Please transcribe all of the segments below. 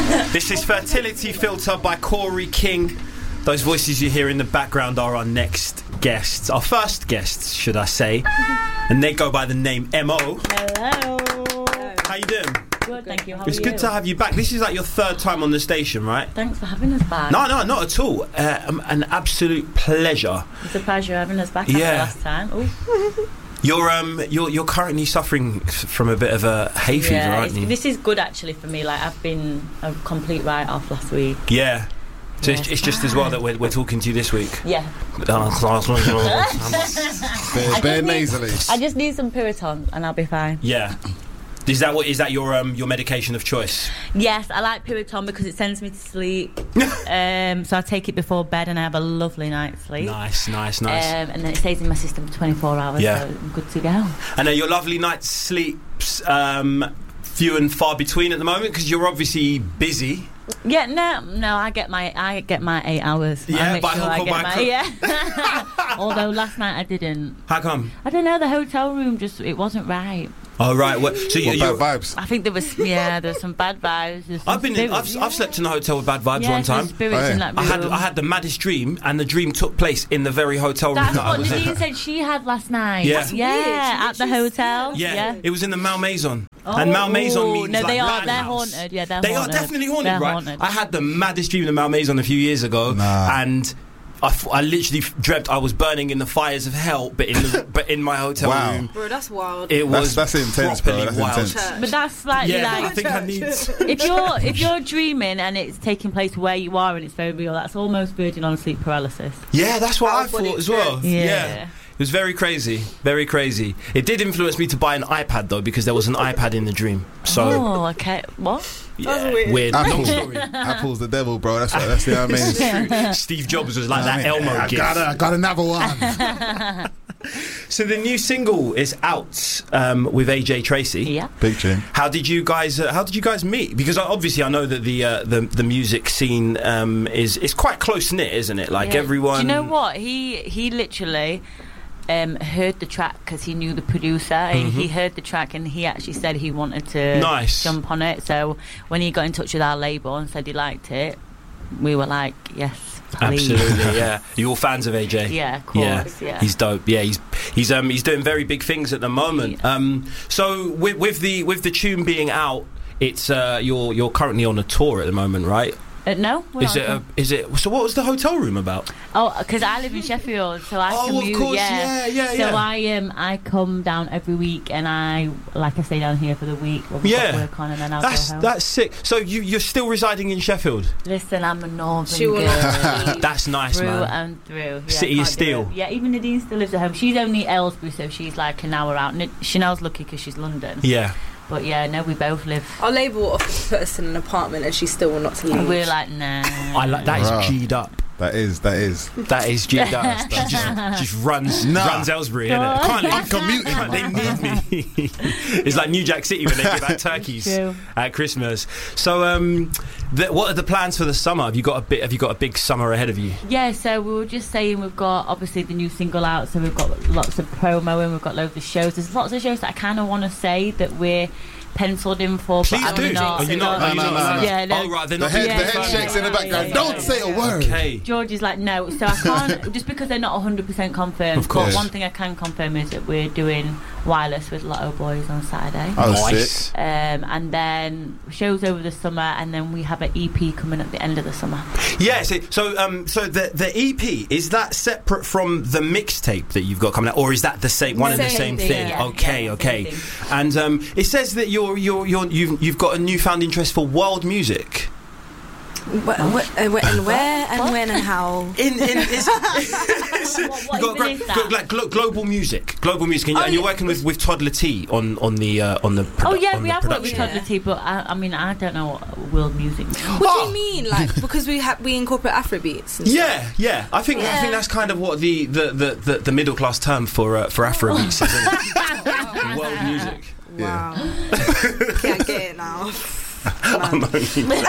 This is Fertility Filter by Corey King. Those voices you hear in the background are our next guests, our first guests, should I say. And they go by the name Mo. Hello. How you doing? Good, thank you. How It's are good you? to have you back. This is like your third time on the station, right? Thanks for having us back. No, not at all. An absolute pleasure. It's a pleasure having us back Yeah. after last time. Ooh. You're currently suffering from a bit of a hay fever, aren't you? This is good actually for me. Like I've been a complete write-off last week. Yeah. So Yes. it's just as well that we're talking to you this week. Yeah. Bare nasally. I just need some Piriton and I'll be fine. Yeah. Is that your medication of choice? Yes, I like Piriton because it sends me to sleep. So I take it before bed and I have a lovely night's sleep. Nice. And then it stays in my system for 24 hours, Yeah. so I'm good to go. And are your lovely night's sleeps few and far between at the moment? Because you're obviously busy. Yeah, no, I get my 8 hours. Yeah, I make by sure hook I or get by my, crook. yeah. Although last night I didn't. How come? I don't know, the hotel room it wasn't right. Oh right. So What you bad vibes? I think there was some bad vibes. There's some I've slept in a hotel with bad vibes one some time. spirits Oh, yeah. in that I room. had the maddest dream, and the dream took place in the very hotel room That's that I what was in. Nadine said she had last night. Yeah. That's yeah, weird. at the hotel. Yeah, it was in the Oh, Malmaison. And Malmaison means no, like they are. Land They're House. haunted. Yeah, they're They haunted. are definitely haunted, They're right? haunted. I had the maddest dream in the Malmaison a few years ago, and I literally dreamt I was burning in the fires of hell, but in my hotel Wow. room. Bro, that's wild. It was That's intense, bro. properly That's wild. intense. But that's slightly Yeah, I like think I need. if you're dreaming and it's taking place where you are and it's very real, that's almost verging on sleep paralysis. Yeah, that's what I Out-of-body thought as well. Yeah. It was very crazy, very crazy. It did influence me to buy an iPad though, because there was an iPad in the dream. So Oh, okay. What? yeah, weird. weird. Apple. Long story. Apple's the devil, bro. That's the I mean. Steve Jobs was like that Elmo I gift. got another one. So the new single is out with AJ Tracy. Yeah. Big tune. How did you guys meet? Because obviously I know that the music scene is quite close knit, isn't it? Like Yeah. everyone. Do you know what? He literally heard the track because he knew the producer. He heard the track and he actually said he wanted to Nice. jump on it. So when he got in touch with our label and said he liked it, we were like, yes, please. Absolutely, yeah. You all fans of AJ? Yeah, of course. Yeah. He's dope. Yeah, he's doing very big things at the moment. So with the tune being out, it's you're currently on a tour at the moment, right? No, we're Is not. it? So what was the hotel room about? Oh, because I live in Sheffield, so I commute. of course, yeah. So I come down every week, and I stay down here for the week when we've got work on, and then I'll go home. That's sick. So you're still residing in Sheffield? Listen, I'm a northern She will girl. not That's nice, Through man. and through. Yeah, City can't of do Steel. it. Yeah, even Nadine still lives at home. She's only Aylesbury, so she's like an hour out. Chanel's lucky because she's London. Yeah. But yeah, no, we both live. Our label offered to put us in an apartment and she still will not to leave. And we're like, nah. I like that. Wow. Is G'd up. That is. That is G'd up. She just runs Aylesbury, innit? I'm commuting. They need me. It's like New Jack City when they give out turkeys True. at Christmas. So, what are the plans for the summer? Have you got a big summer ahead of you? Yeah, so we were just saying we've got obviously the new single out, so we've got lots of promo and we've got loads of shows. There's lots of shows that I kind of want to say that we're penciled in for, Please but do. I'm not. Are you not? No. Yeah, no. Oh right, they're The not. head Yeah. shakes in the background. Don't say a word. Okay. George is like, no, so I can't, just because they're not 100% confirmed. Of course. But one thing I can confirm is that we're doing Wireless with Lotto Boys on Saturday. Oh, Nice. sick. And then shows over the summer, and then we have an EP coming at the end of the summer. Yeah. So the EP, is that separate from the mixtape that you've got coming out, or is that the same one and the same Same thing? thing, yeah. Okay. Yeah, Okay. same thing. And it says that you've got a newfound interest for world music. And where and when and how? What You've even is that? like global music, and you're working with Todd Latee on the Oh yeah, on we the have worked with production. Todd Latee, but I mean, I don't know what world music means. What do you mean? Like, because we incorporate Afrobeats and stuff. Yeah. I think that's kind of what the middle class term for Afrobeats is, isn't it? World music. Wow. Can't get it now. I'm only-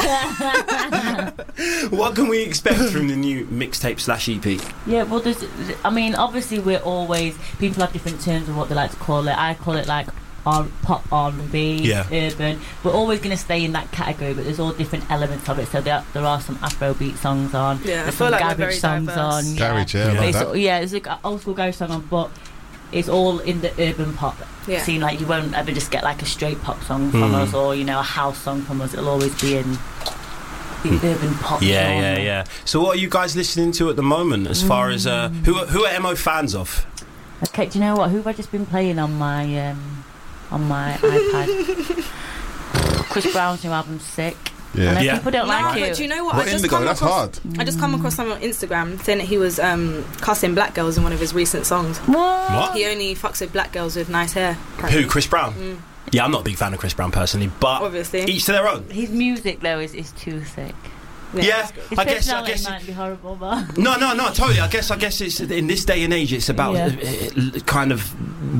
What can we expect from the new mixtape / EP? Yeah, well, obviously we're always, people have different terms of what they like to call it. I call it like pop R&B, Yeah. urban. We're always going to stay in that category, but there's all different elements of it. So there are some Afrobeat songs on. Yeah, I there's feel some like we're garage very songs diverse. on. Garage, yeah, I like that. It's like old school garage song on, but it's all in the urban pop scene. Like you won't ever just get like a straight pop song from us, or a house song from us. It'll always be in the urban pop. Yeah. So what are you guys listening to at the moment? As far as who are MO fans of? Okay, do you know what? Who have I just been playing on my iPad? Chris Brown's new album's sick. Yeah. I know Yeah. people don't like But it. do you know what? What Indigo? That's hard. I just come across someone on Instagram saying that he was cussing black girls in one of his recent songs. What? He only fucks with black girls with nice hair. Who? Chris Brown? Yeah, I'm not a big fan of Chris Brown personally, but Obviously. each to their own. His music though is too thick. Yeah, His I guess. personality might be horrible, but No, totally. I guess it's in this day and age, it's about kind of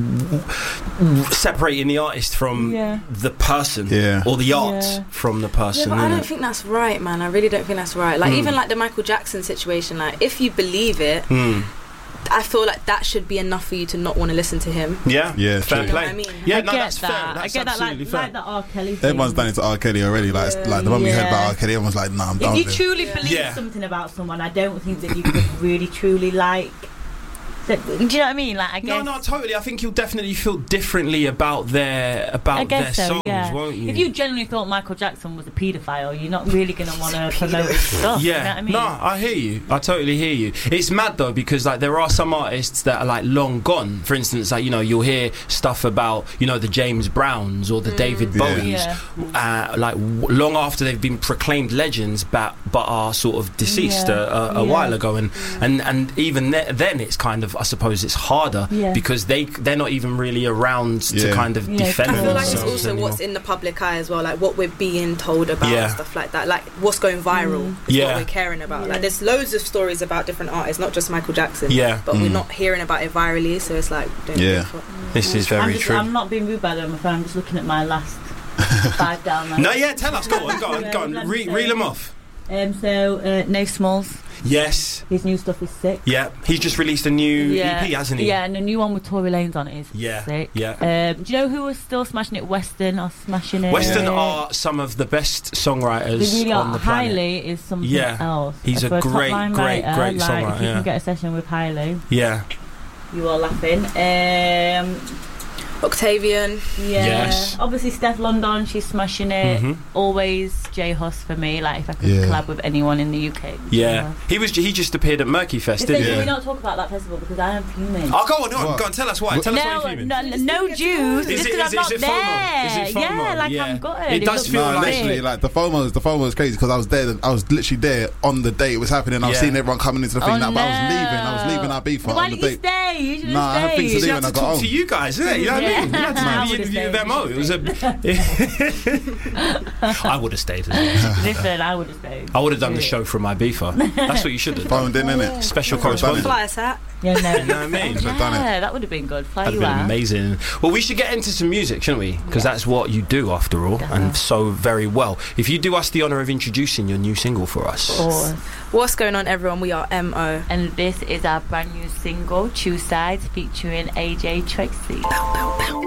separating the artist from the person, or the art from the person. Yeah, but I don't innit? think that's right, man. I really don't think that's right. Like even like the Michael Jackson situation, like if you believe it, I feel like that should be enough for you to not want to listen to him. Yeah, true. fair play. You know what I mean? Yeah, I no, get that's that. fair. That's I get that, absolutely fair. like the R. Kelly thing. Everyone's done it to R. Kelly already. Like the moment you heard about R. Kelly, everyone's like, nah, I'm done If you with it. truly believe something about someone, I don't think that you could really truly like. Do you know what I mean? Like, I guess. No, totally. I think you'll definitely feel differently about their songs, won't you? If you genuinely thought Michael Jackson was a paedophile, you're not really going to want to promote his stuff. Yeah, you know what I mean? no, I hear you. I totally hear you. It's mad though because like there are some artists that are like long gone. For instance, like you'll hear stuff about the James Browns or the David Bowies, long after they've been proclaimed legends, but are sort of deceased a while ago, and even then it's kind of, I suppose it's harder because they're not even really around to kind of defend I feel like themselves it's also anymore. what's in the public eye as well, like what we're being told about and stuff like that, like what's going viral is what we're caring about. Like there's loads of stories about different artists, not just Michael Jackson, but we're not hearing about it virally, so it's like this is very true. I'm not being rude by them, I'm just looking at my last 5 down there. No, tell us, go on, reel them off. So No Smalls. Yes. His new stuff is sick. Yeah, he's just released a new EP, hasn't he? Yeah, and the new one with Tory Lanez on it is sick. Yeah. Do you know who was still smashing it? Western are smashing it. Western are some of the best songwriters they really on are. the planet. Hailey is something else. He's a great songwriter, songwriter. If you can get a session with Hailey, yeah, you are laughing. Octavian. Yeah. Yes. Obviously Steph London, she's smashing it. Always J Hus for me. Like if I could collab with anyone in the UK. Yeah. He just appeared at Murky Fest, didn't he? Can we not talk about that festival because I am fuming. Oh, go on, tell us why. Tell us why you're fuming. No juice. Is because I'm not it there. FOMO? Is it FOMO? Yeah, like I'm gutted. It does feel like literally, like the FOMO is crazy because I was there. I was literally there on the day it was happening. I was seeing everyone coming into the thing. But I was leaving Ibiza Why on the did you date. stay? You should Nah, I have had things to stayed. do You when had I to got talk home. to you guys, innit? You know what I mean? You had to do I the interview with MO. It was I would have stayed as well. Listen, I would have stayed. I would have done the show from Ibiza. That's what you should have done. Phoned in, innit? Special correspondent. Fly us out. Yeah, no. You know what I mean? I've done it. Yeah, that would have been good. Fly That'd you have been out. amazing. Well, we should get into some music, shouldn't we? Because that's what you do, after all, and so very well. If you do us the honour of introducing your new single for us. What's going on, everyone? We are MO. And this is our brand new single, Two Sides, featuring AJ Tracy. Bow, bow, bow.